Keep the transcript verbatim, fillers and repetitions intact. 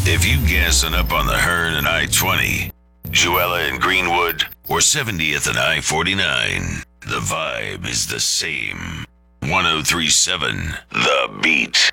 If you gassing up on the Hearn and I twenty, Juella and Greenwood, or seventieth and I forty-nine, the vibe is the same. one oh three point seven The Beat.